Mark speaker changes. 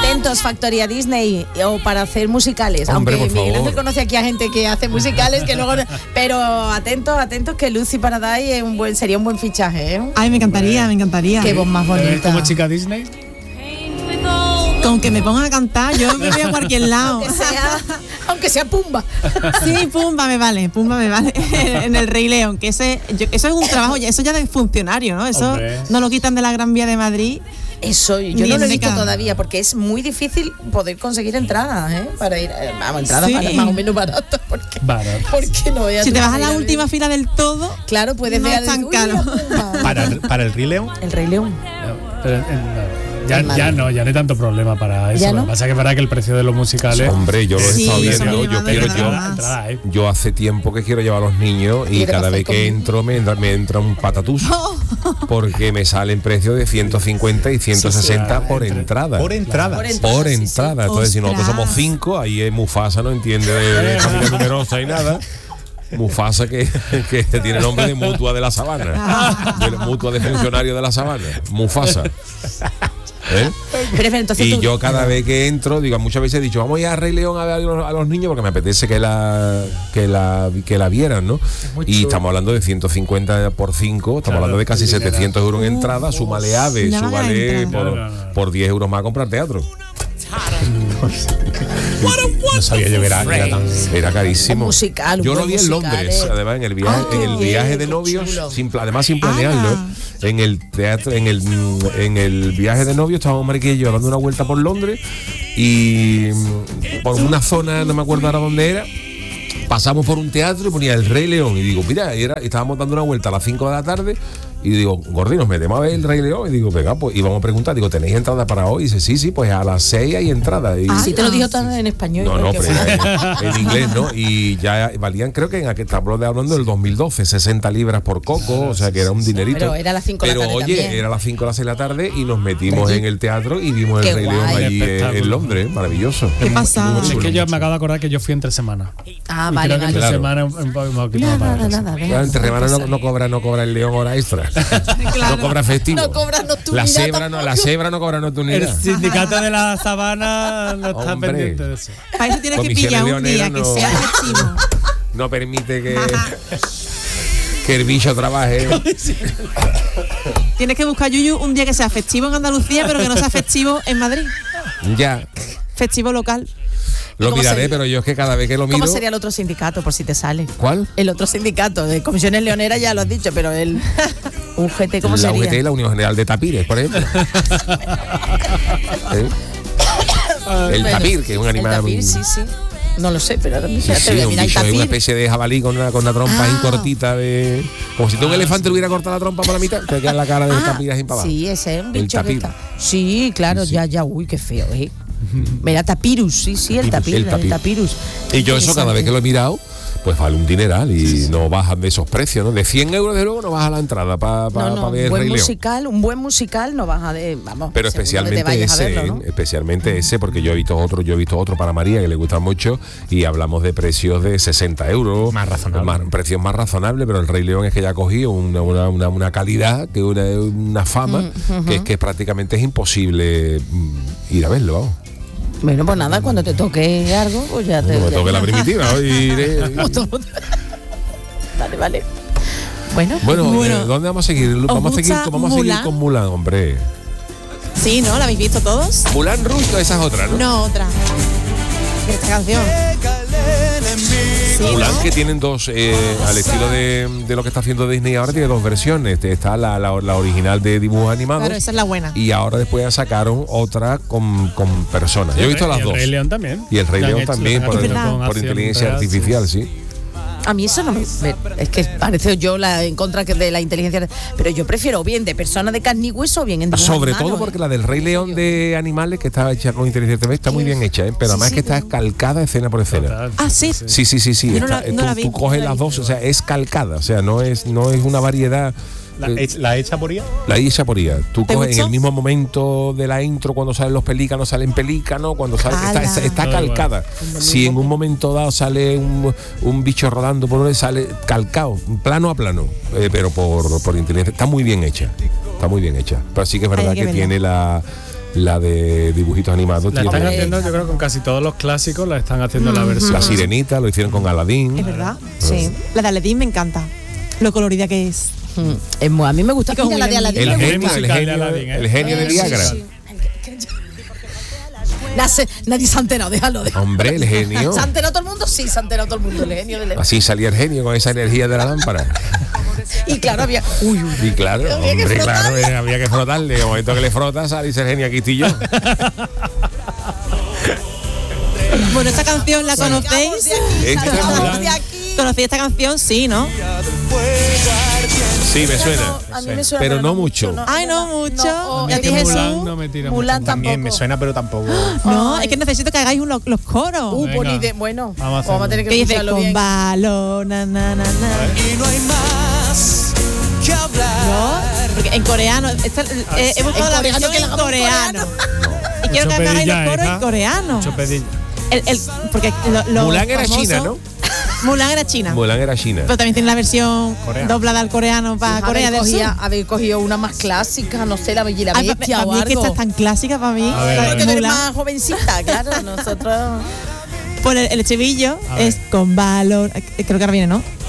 Speaker 1: atentos, Factoría Disney, o para hacer musicales.
Speaker 2: Hombre,
Speaker 1: aunque
Speaker 2: por
Speaker 1: Miguel
Speaker 2: favor.
Speaker 1: Ángel conoce aquí a gente que hace musicales que luego, pero atentos que Lucy Paradise sería un buen fichaje, ¿eh?
Speaker 3: Ay, me encantaría.
Speaker 1: Qué voz más bonita.
Speaker 4: ¿Como chica Disney?
Speaker 3: Con que me pongan a cantar, yo me voy a cualquier lado.
Speaker 1: Aunque sea Pumba.
Speaker 3: Sí, Pumba me vale. En el Rey León, que eso es un trabajo, eso ya de funcionario, ¿no? Eso
Speaker 4: Hombre.
Speaker 3: no lo quitan de la Gran Vía de Madrid.
Speaker 1: Eso, yo
Speaker 3: Ni
Speaker 1: no lo he
Speaker 3: en
Speaker 1: visto
Speaker 3: década.
Speaker 1: todavía porque es muy difícil poder conseguir entradas, ¿eh? Para ir, entradas
Speaker 3: Sí.
Speaker 1: más o menos baratas, porque no voy a
Speaker 3: Si te vas a la
Speaker 1: ir
Speaker 3: última fila del todo,
Speaker 1: claro, puedes
Speaker 3: no
Speaker 1: ver
Speaker 3: es tan
Speaker 1: uy,
Speaker 3: caro.
Speaker 1: la Pumba.
Speaker 4: ¿Para el Rey León?
Speaker 1: El Rey León.
Speaker 4: Ya no hay tanto problema para eso.
Speaker 1: ¿Ya
Speaker 4: Lo
Speaker 1: no?
Speaker 4: que pasa es que para que el precio de los musicales.
Speaker 2: Hombre, yo lo he
Speaker 3: Sí,
Speaker 2: estado
Speaker 3: eso
Speaker 2: viendo,
Speaker 3: me
Speaker 2: yo
Speaker 3: va a
Speaker 2: quiero
Speaker 3: dar más.
Speaker 4: Entrada, ¿eh?
Speaker 2: yo hace tiempo que quiero llevar a los niños y
Speaker 1: ¿Quiere
Speaker 2: cada
Speaker 1: pasar
Speaker 2: vez que
Speaker 1: conmigo?
Speaker 2: entro me entra un patatús porque me salen precios de 150 y 160 por entrada.
Speaker 5: Por entrada.
Speaker 2: Por
Speaker 1: sí,
Speaker 2: entrada.
Speaker 3: sí.
Speaker 2: Entonces, si nosotros
Speaker 3: Ostras.
Speaker 2: somos 5, ahí es Mufasa, no entiende de familia numerosa y nada. Mufasa que tiene nombre de mutua de la sabana, de mutua de funcionario de la sabana. Mufasa. ¿Eh?
Speaker 1: Pero entonces
Speaker 2: Y
Speaker 1: tú,
Speaker 2: yo cada vez que entro, digo, muchas veces he dicho, vamos a ir a Rey León a ver a los niños porque me apetece que la vieran, ¿no? Y estamos hablando de 150 por 5, estamos hablando de casi 700 euros en entrada, súmale AVE,
Speaker 3: nada más la
Speaker 2: súmale
Speaker 3: entrada.
Speaker 2: por 10 euros más a comprar teatro.
Speaker 5: No sabía yo que era tan.
Speaker 2: Era carísimo.
Speaker 1: Un musical, un
Speaker 2: Yo lo
Speaker 1: buen
Speaker 2: vi en
Speaker 1: musical,
Speaker 2: Londres, además en el viaje de
Speaker 1: qué
Speaker 2: novios,
Speaker 1: chulo.
Speaker 2: además sin planearlo, en el teatro, en el viaje de novios estábamos Mariquilla y yo dando una vuelta por Londres y por una zona, no me acuerdo ahora dónde era. Pasamos por un teatro y ponía el Rey León y digo, mira, estábamos dando una vuelta a las 5 de la tarde y digo, Gordi, nos metemos a ver el Rey León y digo, venga, pues, y vamos a preguntar, digo, ¿tenéis entrada para hoy? Y dice, sí, pues a las 6 hay entrada. Y,
Speaker 1: sí te lo dijo todo en español.
Speaker 2: no,
Speaker 1: porque,
Speaker 2: pero
Speaker 1: bueno.
Speaker 2: en inglés, ¿no? Y ya valían, creo que en aquel estamos hablando del 2012, 60 libras por coco, o sea que era un dinerito.
Speaker 1: Pero era a las 5 de la tarde
Speaker 2: Pero oye,
Speaker 1: también.
Speaker 2: era a las 5 o las 6 de la tarde y nos metimos en el teatro y vimos
Speaker 1: Qué
Speaker 2: el Rey León
Speaker 1: guay.
Speaker 2: allí
Speaker 4: Espectáculo.
Speaker 2: en Londres, maravilloso.
Speaker 3: qué pasada.
Speaker 4: Es que yo me acabo de acordar que yo fui entre semana.
Speaker 1: Ah,
Speaker 4: Y
Speaker 1: vale,
Speaker 4: creo que entre
Speaker 1: vale.
Speaker 2: Claro.
Speaker 4: semana un poquito más barato.
Speaker 1: Nada.
Speaker 2: Claro, entre semanas no cobra el León hora extra. No cobra festivo.
Speaker 1: No cobra nocturnidad
Speaker 2: La cebra no cobra
Speaker 4: El
Speaker 2: nocturnidad.
Speaker 4: sindicato de la sabana no está
Speaker 2: Hombre.
Speaker 4: pendiente de eso.
Speaker 3: Para eso tienes que
Speaker 2: Comisiones
Speaker 3: pillar un día
Speaker 2: leoneras
Speaker 3: que sea festivo.
Speaker 2: No permite que el bicho trabaje.
Speaker 3: Tienes que buscar, Yuyu, un día que sea festivo en Andalucía, pero que no sea festivo en Madrid.
Speaker 2: Ya.
Speaker 3: Festivo local.
Speaker 2: Lo
Speaker 1: ¿Cómo
Speaker 2: miraré,
Speaker 1: sería?
Speaker 2: pero yo es que cada vez que lo miro.
Speaker 1: ¿Cómo sería el otro sindicato, por si te sale?
Speaker 2: ¿Cuál?
Speaker 1: El otro sindicato de comisiones leoneras ya lo has dicho, pero el UGT, ¿cómo
Speaker 2: La
Speaker 1: sería?
Speaker 2: UGT, la Unión General de Tapires, por ejemplo. ¿Eh? El
Speaker 1: Bueno,
Speaker 2: tapir, que es un animal.
Speaker 1: El tapir, sí. No lo sé, pero ahora
Speaker 2: Sí,
Speaker 1: mismo
Speaker 2: sí,
Speaker 1: voy a
Speaker 2: un
Speaker 1: mirar el
Speaker 2: bicho, es una
Speaker 1: tapir.
Speaker 2: especie de jabalí con una trompa ahí
Speaker 1: Ah.
Speaker 2: cortita de. Como si tú un elefante le hubiera cortado la trompa por la mitad, te queda la cara del tapir así para abajo.
Speaker 1: Sí, ese es un
Speaker 2: El
Speaker 1: bicho que
Speaker 2: tapir.
Speaker 1: está. Sí, claro, ya, uy, qué feo, Mira, tapirus, sí, el tapir, el tapirus.
Speaker 2: Y yo eso cada vez que lo he mirado, pues vale un dineral y no bajan de esos precios, ¿no? De 100 euros de luego no baja la entrada para ver Rey León.
Speaker 1: Un buen musical no baja de, vamos,
Speaker 2: Pero
Speaker 1: según donde te
Speaker 2: especialmente
Speaker 1: vayas a
Speaker 2: ese,
Speaker 1: verlo, ¿no?
Speaker 2: especialmente ese, porque yo he visto otro para María que le gusta mucho y hablamos de precios de 60 euros.
Speaker 5: Más razonable.
Speaker 2: Precios más razonables, pero el Rey León es que ya ha cogido una calidad, que una fama, que prácticamente es imposible ir a verlo, vamos.
Speaker 1: Bueno, pues nada, cuando te toque algo, pues ya te...
Speaker 2: Cuando me toque la primitiva, hoy iré.
Speaker 1: Vale. Bueno,
Speaker 3: Bueno.
Speaker 2: ¿dónde vamos a seguir? Vamos a seguir
Speaker 3: Mulan?
Speaker 2: con Mulan, hombre.
Speaker 3: Sí, ¿no? ¿La habéis visto todos?
Speaker 2: Mulan Rouge, esa es otra, ¿no?
Speaker 3: No, otra. Esta canción. Sí,
Speaker 2: Mulan,
Speaker 3: ¿no?
Speaker 2: que tienen dos, al estilo de lo que está haciendo Disney ahora, tiene dos versiones. Está la original de dibujos animados.
Speaker 3: Claro, esa es la buena.
Speaker 2: Y ahora después ya sacaron otra con personas. Yo he visto las dos.
Speaker 4: Y el Rey León también.
Speaker 2: Y el Rey
Speaker 4: Ya han
Speaker 2: León
Speaker 4: hecho
Speaker 2: también,
Speaker 4: la
Speaker 2: por
Speaker 4: canción con acción
Speaker 2: inteligencia
Speaker 4: real,
Speaker 2: artificial, sí.
Speaker 1: a mí eso no me... Es que parece yo en contra de la inteligencia... Pero yo prefiero bien de persona de carne y hueso o bien en dibujos
Speaker 2: Sobre
Speaker 1: animados,
Speaker 2: todo porque la del Rey León de animales, que está hecha con inteligencia artificial, está muy bien hecha, pero además que está calcada escena por escena.
Speaker 4: Total.
Speaker 3: Ah, sí.
Speaker 2: Sí.
Speaker 3: Yo no la vi,
Speaker 2: Tú coges
Speaker 3: no la
Speaker 2: las
Speaker 3: vi.
Speaker 2: dos, o sea, es calcada, o sea, no es una variedad.
Speaker 5: ¿La hecha por IA?
Speaker 2: La hecha por IA. Tú
Speaker 3: ¿Te
Speaker 2: coges en
Speaker 3: gustó?
Speaker 2: el mismo momento de la intro, cuando salen los pelícanos, salen pelícanos, cuando sale.
Speaker 3: ¡Hala!
Speaker 2: Está
Speaker 4: Todo
Speaker 2: calcada. Si en un momento dado sale un bicho rodando por donde sale calcado, plano a plano, pero por inteligencia. Está muy bien hecha. Está muy bien hecha. Pero sí que es verdad
Speaker 3: Hay que
Speaker 2: que
Speaker 3: verla.
Speaker 2: tiene la de dibujitos animados.
Speaker 4: La están
Speaker 2: tiene-
Speaker 4: haciendo, yo creo, con casi todos los clásicos, la están haciendo la versión.
Speaker 2: La Sirenita lo hicieron con Aladdin.
Speaker 3: Es verdad.
Speaker 1: Sí.
Speaker 3: La de Aladdin me encanta. Lo colorida que es.
Speaker 1: A mí me gusta.
Speaker 3: Y con
Speaker 1: Mira, la de
Speaker 3: Will
Speaker 1: Aladdin
Speaker 2: El
Speaker 1: me
Speaker 2: genio,
Speaker 1: gusta.
Speaker 2: el
Speaker 4: musical de
Speaker 2: genio,
Speaker 4: Aladdin, ¿eh?
Speaker 2: el genio de
Speaker 1: Sí,
Speaker 2: Viagra.
Speaker 1: sí. Nadie se ha enterado, déjalo.
Speaker 2: Hombre, el genio.
Speaker 1: ¿Se ha enterado todo el mundo? Sí, se ha enterado todo el mundo. El genio del
Speaker 2: Así salía el genio con esa energía de la lámpara.
Speaker 1: Y claro, había.
Speaker 2: Y claro,
Speaker 1: Había que
Speaker 2: hombre, claro,
Speaker 1: frotarle.
Speaker 2: había que frotarle. En el momento que le frotas, sale el genio aquí estoy yo.
Speaker 3: Bueno, esta canción la conocéis.
Speaker 2: Extremo.
Speaker 1: de aquí.
Speaker 3: ¿Conocéis esta canción? Sí, ¿no?
Speaker 2: Sí, me suena.
Speaker 1: A mí me suena,
Speaker 2: Pero no mucho.
Speaker 3: Ay, no mucho.
Speaker 1: No,
Speaker 3: ¿Y a ti,
Speaker 4: Es que
Speaker 3: Jesús?
Speaker 4: Mulan no me tira
Speaker 1: Mulan
Speaker 4: mucho.
Speaker 5: También
Speaker 1: tampoco.
Speaker 5: me suena, pero tampoco.
Speaker 3: No,
Speaker 1: Ay.
Speaker 3: es que necesito que hagáis los coros.
Speaker 4: Venga.
Speaker 1: Pues ni de. Bueno,
Speaker 4: Vamos a
Speaker 1: vamos a tener
Speaker 3: que
Speaker 1: que
Speaker 3: dice
Speaker 1: escucharlo
Speaker 3: con
Speaker 1: bien.
Speaker 3: balón, na, na, na, na.
Speaker 6: Y no hay más que hablar.
Speaker 3: No, porque en coreano. He buscado la
Speaker 1: coreano,
Speaker 3: versión
Speaker 1: que la
Speaker 3: en
Speaker 1: hagamos en
Speaker 3: coreano. Y quiero que me hagáis los coros en coreano.
Speaker 4: Mucho pedilla.
Speaker 3: Porque lo
Speaker 2: Mulan era
Speaker 3: famoso-
Speaker 2: china, ¿no?
Speaker 3: Mulan era china.
Speaker 2: Mulan era China.
Speaker 3: Pero también tiene la versión
Speaker 5: Coreano.
Speaker 3: doblada al coreano para Corea del Sur.
Speaker 1: Haber cogido una más clásica, no sé, la Bella y la
Speaker 3: Ay,
Speaker 1: Bestia
Speaker 3: para
Speaker 1: o
Speaker 3: mí es que esta
Speaker 1: algo.
Speaker 3: es tan clásica para mí.
Speaker 4: A ver,
Speaker 3: la
Speaker 4: a
Speaker 3: de
Speaker 1: Porque tú eres
Speaker 3: Mulan.
Speaker 1: más jovencita, claro. Nosotros.
Speaker 3: Pues el estribillo
Speaker 4: A ver.
Speaker 3: es con valor. Creo que ahora viene, ¿no?